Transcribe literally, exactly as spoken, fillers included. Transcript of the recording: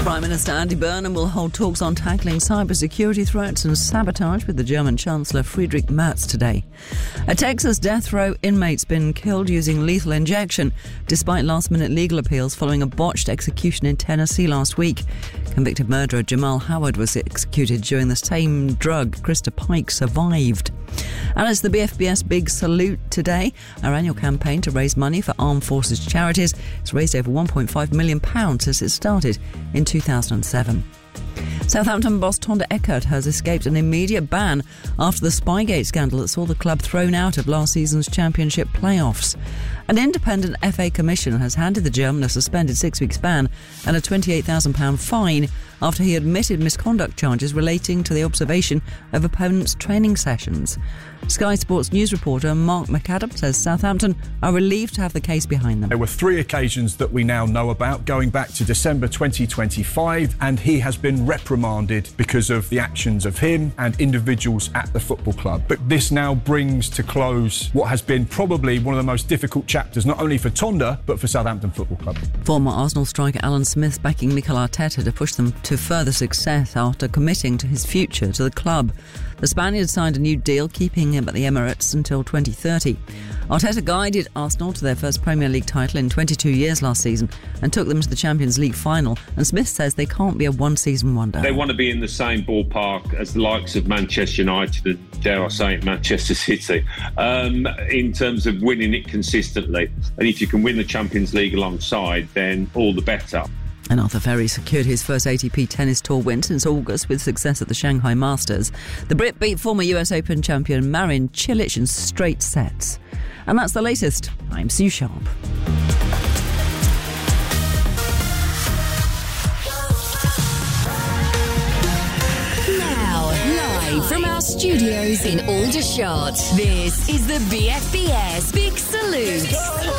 Prime Minister Andy Burnham will hold talks on tackling cybersecurity threats and sabotage with the German Chancellor Friedrich Merz today. A Texas death row inmate's been killed using lethal injection despite last-minute legal appeals following a botched execution in Tennessee last week. Convicted murderer Jamal Howard was executed during the same drug Krista Pike survived. And it's the B F B S Big Salute today, our annual campaign to raise money for armed forces charities. It's raised over one point five million pounds since it started in two thousand seven. Southampton boss Tonda Eckert has escaped an immediate ban after the Spygate scandal that saw the club thrown out of last season's Championship playoffs. An independent F A commission has handed the German a suspended six weeks ban and a twenty-eight thousand pounds fine after he admitted misconduct charges relating to the observation of opponents' training sessions. Sky Sports news reporter Mark McAdam says Southampton are relieved to have the case behind them. There were three occasions that we now know about, going back to December twenty twenty-five, and he has been reprimanded because of the actions of him and individuals at the football club. But this now brings to close what has been probably one of the most difficult chapters, not only for Tonda, but for Southampton Football Club. Former Arsenal striker Alan Smith backing Mikel Arteta to push them to further success after committing to his future to the club. The Spaniard signed a new deal, keeping him at the Emirates until twenty thirty. Arteta guided Arsenal to their first Premier League title in twenty-two years last season and took them to the Champions League final, and Smith says they can't be a one-season wonder. They want to be in the same ballpark as the likes of Manchester United and, dare I say it, Manchester City, um, in terms of winning it consistently. And if you can win the Champions League alongside, then all the better. And Arthur Ferry secured his first A T P Tennis Tour win since August with success at the Shanghai Masters. The Brit beat former U S Open champion Marin Cilic in straight sets. And that's the latest. I'm Sue Sharp. Now, live from our studios in Aldershot, this is the B F B S Big Salute.